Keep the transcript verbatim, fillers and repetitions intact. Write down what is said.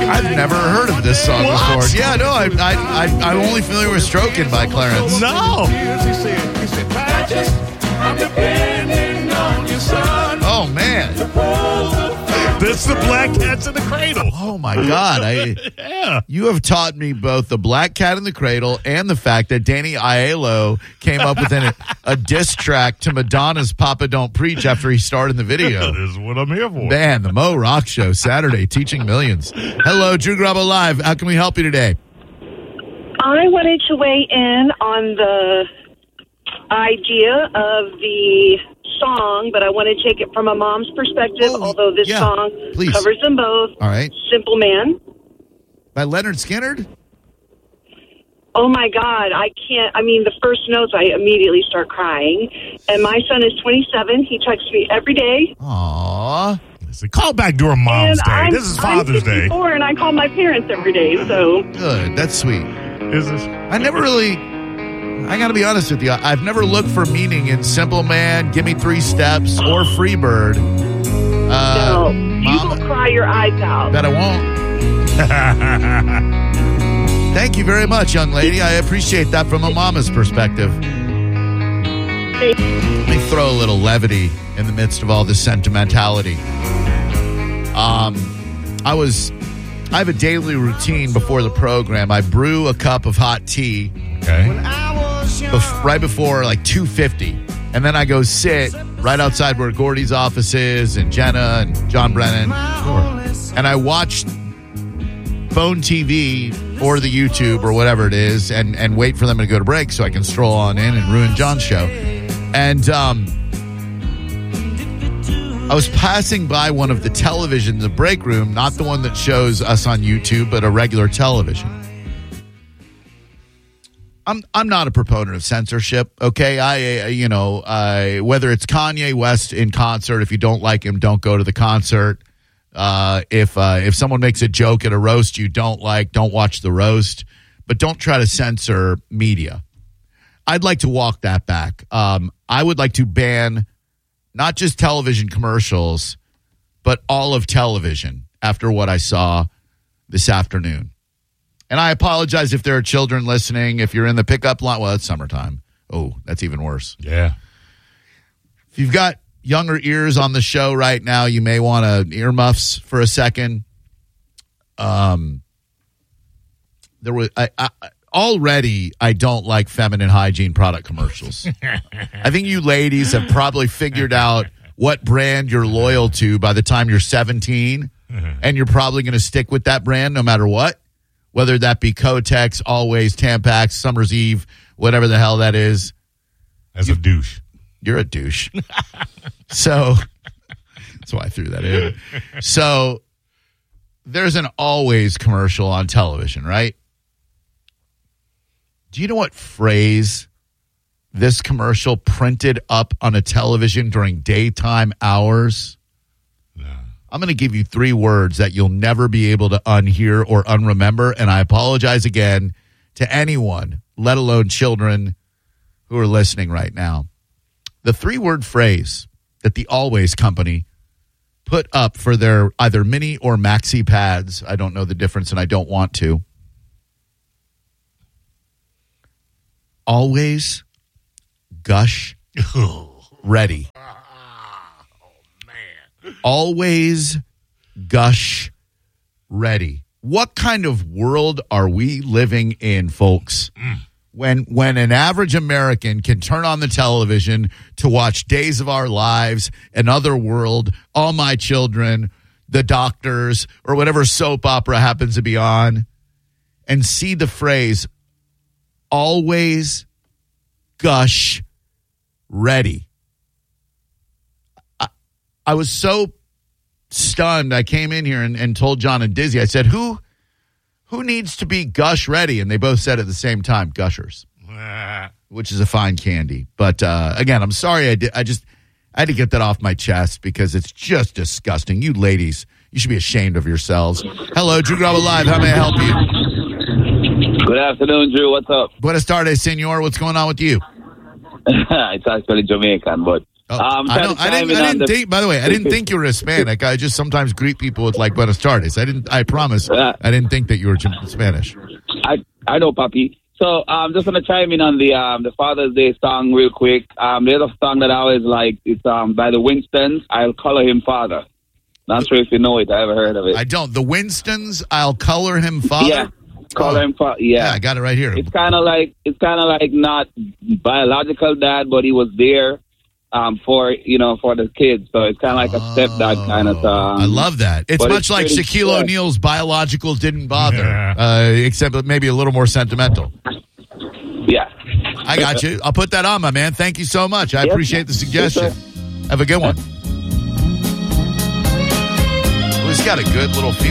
I've never heard of this song What? before. Yeah, no, I, I, I, I'm only familiar with Stroking by Clarence. No. Oh, man. This is the Black Cats in the Cradle. Oh, my God. I, Yeah. You have taught me both the Black Cat in the Cradle and the fact that Danny Aiello came up with an, a diss track to Madonna's Papa Don't Preach after he starred in the video. This is what I'm here for. Man, the Mo Rock Show, Saturday, teaching millions. Hello, Drew Garabo Live. How can we help you today? I wanted to weigh in on the idea of the song, but I want to take it from a mom's perspective, Oh, although this yeah, song please. covers them both. All right. Simple Man. By Leonard Skinner? Oh, my God. I can't. I mean, the first notes, I immediately start crying. And my son is twenty-seven. He texts me every day. Aww. Listen, call back during Mom's and Day. I'm, This is Father's I'm Day. fifty-four, and I call my parents every day, so... Good. That's sweet. Is this? I never really, I got to be honest with you, I've never looked for meaning in Simple Man, Give Me Three Steps, or Freebird. Uh, no. You Mom, will cry your eyes out. bet I won't. Thank you very much, young lady. I appreciate that from a mama's perspective. Let me throw a little levity in the midst of all this sentimentality. Um, I was, I have a daily routine before the program. I brew a cup of hot tea Okay. bef- right before like two fifty. And then I go sit right outside where Gordy's office is and Jenna and John Brennan. And I watch phone T V or the YouTube or whatever it is and, and wait for them to go to break so I can stroll on in and ruin John's show. And um, I was passing by one of the televisions in the break room, not the one that shows us on YouTube, but a regular television. I'm I'm not a proponent of censorship, okay? I, uh, you know, I, whether it's Kanye West in concert, if you don't like him, don't go to the concert. Uh, if uh, if someone makes a joke at a roast you don't like, don't watch the roast. But don't try to censor media. I'd like to walk that back. Um, I would like to ban not just television commercials, but all of television after what I saw this afternoon. And I apologize if there are children listening. If you're in the pickup line, well, it's summertime. Oh, that's even worse. Yeah. If you've got younger ears on the show right now, you may want to earmuffs for a second. Um, there was I, I, already. I don't like feminine hygiene product commercials. I think you ladies have probably figured out what brand you're loyal to by the time you're seventeen, and you're probably going to stick with that brand no matter what. Whether that be Kotex, Always, Tampax, Summer's Eve, whatever the hell that is. As a douche. You're a douche. So that's why I threw that in. So there's an Always commercial on television, right? Do you know what phrase this commercial printed up on a television during daytime hours? No. I'm going to give you three words that you'll never be able to unhear or unremember, and I apologize again to anyone, let alone children who are listening right now. The three-word phrase that the Always company put up for their either mini or maxi pads, I don't know the difference and I don't want to. Always gush ready. Always gush ready. What kind of world are we living in, folks? Mm. When when an average American can turn on the television to watch Days of Our Lives, Another World, All My Children, The Doctors, or whatever soap opera happens to be on, and see the phrase, always gush ready. I, I was so stunned. I came in here and, and told John and Dizzy, I said, who who needs to be gush ready? And they both said at the same time, Gushers, which is a fine candy. But uh, again, I'm sorry. I did. I just I had to get that off my chest because it's just disgusting. You ladies, you should be ashamed of yourselves. Hello, Drew Garabo Live. How may I help you? Good afternoon, Drew. What's up? Buenas tardes, senor. What's going on with you? It's actually Jamaican, but Oh, Um, I, don't, I didn't. I didn't the... think. By the way, I didn't think you were Hispanic. I just sometimes greet people with like Buenas tardes. I didn't. I promise. Uh, I didn't think that you were Spanish. I I know, Papi. So I'm um, just gonna chime in on the um, the Father's Day song real quick. Um, there's a song that I always like. It's um by the Winstons. I'll color him father. Not sure if you know it. I ever heard of it. I don't. The Winstons. I'll color him father. Yeah. Color him father. Yeah. Yeah, I got it right here. It's kind of like it's kind of like not biological dad, but he was there. Um, for you know, for the kids, so it's kind of like a stepdad kind of. Um, I love that. It's much it's like Shaquille yeah. O'Neal's biologicals didn't bother, yeah. uh, except maybe a little more sentimental. Yeah, I got you. I'll put that on, my man. Thank you so much. I yes, appreciate the suggestion. Yes, have a good one. Well, he's got a good little feel.